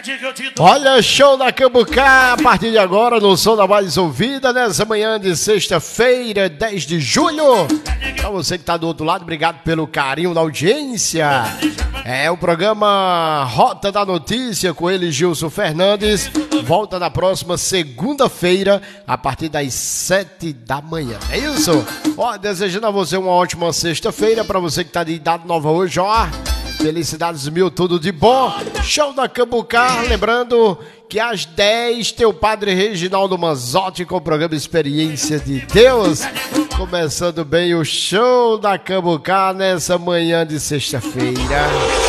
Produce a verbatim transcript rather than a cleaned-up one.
Olha, show da Cambucá, a partir de agora no Som da Mais Ouvida, nessa manhã de sexta-feira, dez de julho. Pra você que tá do outro lado, obrigado pelo carinho da audiência. É o programa Rota da Notícia com ele, Gilson Fernandes. Volta na próxima segunda-feira, a partir das sete da manhã. É isso? Ó, desejando a você uma ótima sexta-feira, pra você que tá de idade nova hoje, ó. Felicidades mil, tudo de bom. Show da Cambucá. Lembrando que às dez tem o Padre Reginaldo Manzotti com o programa Experiência de Deus. Começando bem o Show da Cambucá nessa manhã de sexta-feira.